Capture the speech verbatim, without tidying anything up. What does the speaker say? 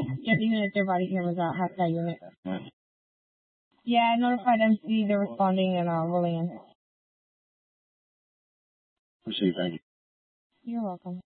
your, even if their body cameras out, half that unit. Right. Yeah, I notified M C. They're responding and uh, rolling in. Appreciate it. Thank you. You're welcome.